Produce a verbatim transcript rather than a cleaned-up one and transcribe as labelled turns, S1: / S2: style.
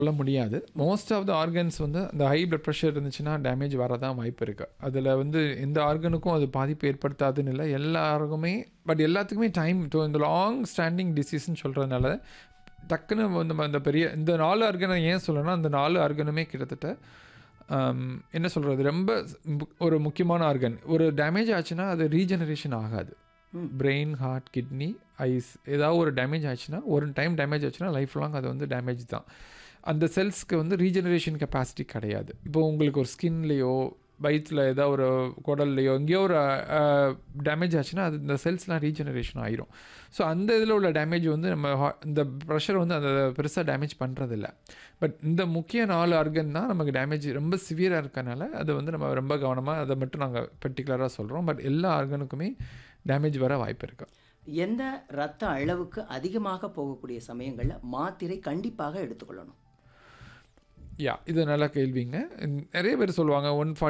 S1: சொல்ல முடியாது. Most of the organs வந்து அந்த ஹை பிளட் ப்ரெஷர் இருந்துச்சுன்னா டேமேஜ் வரதான் வாய்ப்பு இருக்குது. அதில் வந்து எந்த ஆர்கனுக்கும் அது பாதிப்பு ஏற்படுத்தாதுன்னு இல்லை, எல்லாருக்குமே. பட் எல்லாத்துக்குமே டைம் இப்போ இந்த லாங் ஸ்டாண்டிங் டிசீஸ்ன்னு சொல்கிறதுனால டக்குன்னு நம்ம அந்த பெரிய இந்த நாலு ஆர்கனை ஏன் சொல்லணும்னா அந்த நாலு ஆர்கனுமே கிட்டத்தட்ட என்ன சொல்கிறது, ரொம்ப ஒரு முக்கியமான ஆர்கன். ஒரு டேமேஜ் ஆச்சுன்னா அது ரீஜெனரேஷன் ஆகாது. பிரெயின், ஹார்ட், கிட்னி, ஐஸ் ஏதாவது ஒரு டேமேஜ் ஆச்சுன்னா, ஒரு டைம் டேமேஜ் ஆச்சுன்னா லைஃப் லாங் அது வந்து டேமேஜ் தான். அந்த செல்ஸ்க்கு வந்து ரீஜெனரேஷன் கெப்பாசிட்டி கிடையாது. இப்போ உங்களுக்கு ஒரு ஸ்கின்லேயோ வயிற்றில் ஏதோ ஒரு குடல்லையோ எங்கேயோ ஒரு டேமேஜ் ஆச்சுன்னா அது இந்த செல்ஸ்லாம் ரீஜெனரேஷன் ஆயிரும். ஸோ அந்த இதில் உள்ள டேமேஜ் வந்து நம்ம இந்த ப்ரெஷர் வந்து அந்த பெருசாக டேமேஜ் பண்ணுறதில்ல. பட் இந்த முக்கிய நாலு ஆர்கன் தான் நமக்கு டேமேஜ் ரொம்ப சிவியராக இருக்கனால அதை வந்து நம்ம ரொம்ப கவனமாக அதை மட்டும் நாங்கள் பர்டிகுலராக சொல்கிறோம். பட் எல்லா ஆர்கனுக்குமே டேமேஜ் வர வாய்ப்பு இருக்குது.
S2: எந்த இரத்த அளவுக்கு அதிகமாக போகக்கூடிய சமயங்களில் மாத்திரை கண்டிப்பாக எடுத்துக்கொள்ளணும்?
S1: யா இது நல்ல கேள்விங்க. நிறைய பேர் சொல்லுவாங்க ஒன்